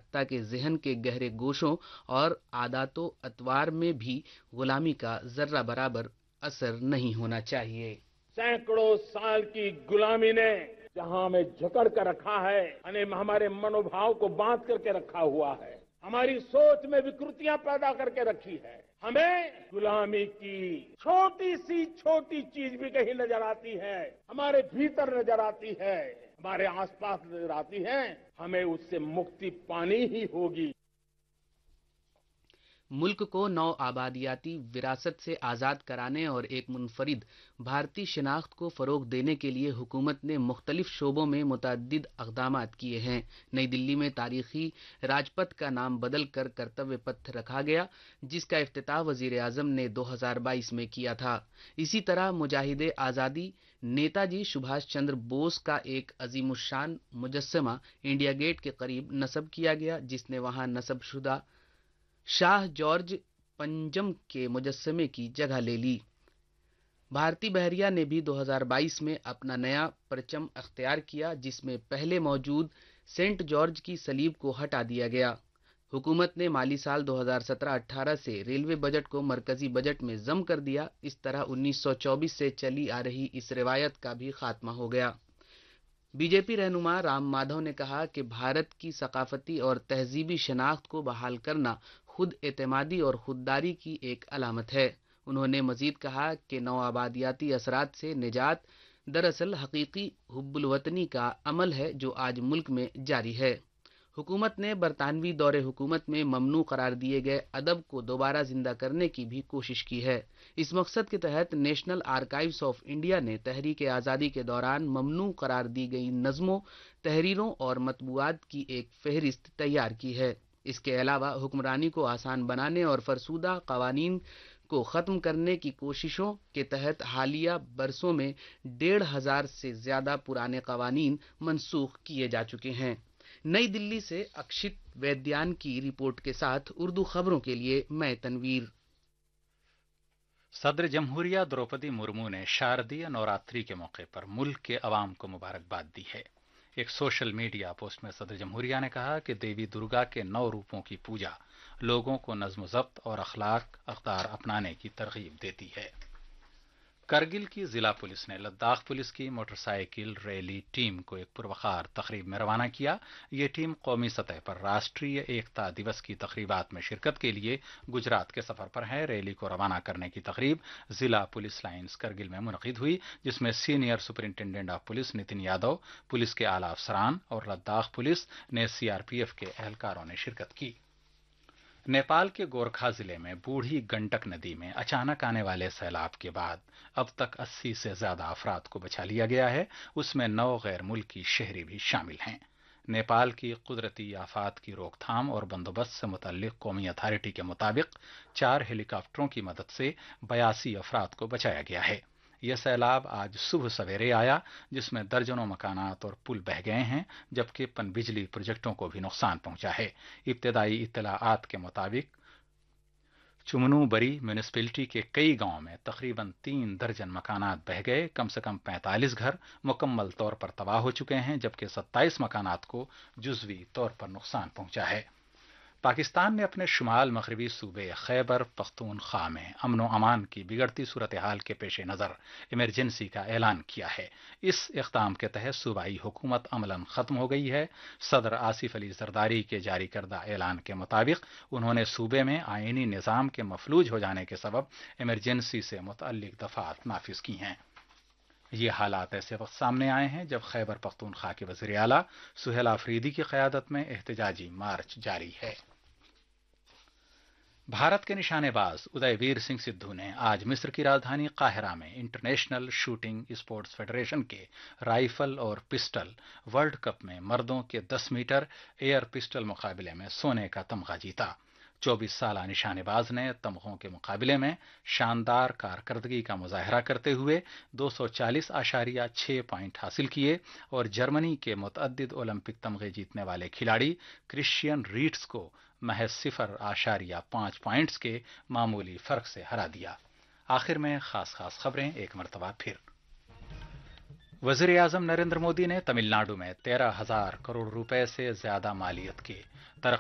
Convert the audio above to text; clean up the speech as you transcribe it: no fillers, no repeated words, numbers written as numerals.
تاکہ ذہن کے گہرے گوشوں اور عادات و اطوار میں بھی غلامی کا ذرہ برابر اثر نہیں ہونا چاہیے۔ सैकड़ों साल की गुलामी ने जहां हमें जकड़ कर रखा है, हमारे मनोभाव को बांध करके रखा हुआ है, हमारी सोच में विकृतियां पैदा करके रखी है। हमें गुलामी की छोटी सी छोटी चीज भी कहीं नजर आती है, हमारे भीतर नजर आती है, हमारे आसपास नजर आती है, हमें उससे मुक्ति पानी ही होगी। मुल्क को नौ आबादियाती विरासत से आज़ाद कराने और एक मुनफरिद भारतीय शिनाख्त को फ़रोग़ देने के लिए हुकूमत ने मुख्तलिफ शोबों में मुतअद्दिद इक़दामात किए हैं। नई दिल्ली में तारीखी राजपथ का नाम बदल कर कर्तव्य पथ रखा गया, जिसका इफ्तिताह वज़ीर आज़म ने 2022 में किया था। इसी तरह मुजाहिद आज़ादी नेताजी सुभाष चंद्र बोस का एक अजीमुशान मुजस्समा इंडिया गेट के करीब नस्ब किया गया, जिसने वहां नस्बशुदा शाह जॉर्ज पंजम के मुजस्समे की जगह ले ली। भारतीय बहरिया ने भी 2022 में अपना नया परचम अख्तियार किया, जिसमें पहले मौजूद सेंट जॉर्ज की सलीब को हटा दिया गया। हुकूमत ने माली साल 2017-18 से रेलवे बजट को मरकजी बजट में जम कर दिया। इस तरह 1924 से चली आ रही इस रिवायत का भी खात्मा हो गया। बीजेपी रहनुमा राम माधव ने कहा कि भारत की सकाफती और तहजीबी शनाख्त को बहाल करना खुद एतमादी और खुददारी की एक अलामत है। उन्होंने मजीद कहा कि नौआबादियाती असरात से निजात दरअसल हकीकी हुब्बुल वतनी का अमल है जो आज मुल्क में जारी है। हुकूमत ने बरतानवी दौरे हुकूमत में ममनू करार दिए गए अदब को दोबारा जिंदा करने की भी कोशिश की है। इस मकसद के तहत नेशनल आर्काइव्स ऑफ इंडिया ने तहरीक आज़ादी के दौरान ममनू करार दी गई नज़्मों, तहरीरों और मतबूआत की एक फहरिस्त तैयार की है। इसके अलावा हुक्मरानी को आसान बनाने और फरसूदा कवानीन को ख़त्म करने की कोशिशों के तहत हालिया बरसों में 1500 से ज़्यादा पुराने कवानीन मनसूख किए जा चुके हैं। नई दिल्ली से अक्षित वैद्यान की रिपोर्ट के साथ उर्दू खबरों के लिए मैं तनवीर। सदर जमहूरिया द्रौपदी मुर्मू ने शारदीय नवरात्रि के मौके पर मुल्क के अवाम को मुबारकबाद दी है। एक सोशल मीडिया पोस्ट में सदर जमहूरिया ने कहा कि देवी दुर्गा के 9 रूपों की पूजा लोगों को नज्म ज़ब्त और अखलाक अख्तार अपनाने की तरगीब देती है। करगिल की जिला पुलिस ने लद्दाख पुलिस की मोटरसाइकिल रैली टीम को एक पुरवकार तकरीब में रवाना किया। ये टीम कौमी सतह पर राष्ट्रीय एकता दिवस की तकरीबात में शिरकत के लिए गुजरात के सफर पर है। रैली को रवाना करने की तकरीब जिला पुलिस लाइन्स करगिल में मुनक़िद हुई, जिसमें senior superintendent of police Nitin Yadav, police के आला अफसरान और लद्दाख पुलिस ने सीआरपीएफ के एहलकारों ने शिरकत की। नेपाल के गोरखा जिले में बूढ़ी गंडक नदी में अचानक आने वाले सैलाब के बाद अब तक 80 से ज्यादा अफराद को बचा लिया गया है। उसमें 9 गैर मुल्की शहरी भी शामिल हैं। नेपाल की कुदरती आफात की रोकथाम और बंदोबस्त से मुतल्लिक कौमी अथॉरिटी के मुताबिक 4 हेलीकॉप्टरों की मदद से 82 अफराद को बचाया गया है। यह सैलाब आज सुबह सवेरे आया, जिसमें दर्जनों मकानात और पुल बह गए हैं, जबकि पनबिजली प्रोजेक्टों को भी नुकसान पहुंचा है। इब्तदाई इत्तलाआत के मुताबिक चुमनू बरी म्यूनिसिपैलिटी के कई गांवों में तकरीबन 3 दर्जन मकानात बह गए। कम से कम 45 घर मुकम्मल तौर पर तबाह हो चुके हैं, जबकि 27 मकानात को जुज़वी तौर पर नुकसान पहुंचा है। पाकिस्तान ने अपने शुमाल मगरबी सूबे खैबर पख्तूनख्वा में अमन व अमान की बिगड़ती सूरत हाल के पेश नज़र इमरजेंसी का ऐलान किया है। इस इक़दाम के तहत सूबाई हुकूमत अमलन ख़त्म हो गई है। सदर आसिफ अली जरदारी के जारी करदा ऐलान के मुताबिक उन्होंने सूबे में आईनी निज़ाम के मफलूज हो जाने के सबब इमरजेंसी से मुतअल्लिक़ दफ़ात नाफिज की हैं। ये हालात ऐसे वक्त सामने आए हैं जब खैबर पख्तूनख्वा के वज़ीर आला सुहेल आफरीदी की क़यादत में एहतजाजी मार्च जारी है। भारत के निशानेबाज उदयवीर सिंह सिद्धू ने आज मिस्र की राजधानी काहिरा में इंटरनेशनल शूटिंग स्पोर्ट्स फेडरेशन के राइफल और पिस्टल वर्ल्ड कप में मर्दों के 10 मीटर एयर पिस्टल मुकाबले में सोने का तमगा जीता। 24 साला निशानेबाज ने तमगों के मुकाबले में शानदार कारकर्दगी का मुजाहरा करते हुए 240.6 पॉइंट हासिल किए और जर्मनी के मुतअद्दिद ओलंपिक तमगे जीतने वाले खिलाड़ी क्रिश्चियन रीट्स को महज 0.5 पॉइंट्स के मामूली फर्क से हरा दिया। आखिर में खास खबरें एक मरतबा फिर। वज़ीर आज़म नरेंद्र मोदी ने तमिलनाडु में 13,000 करोड़ रुपए से ज्यादा मालियत के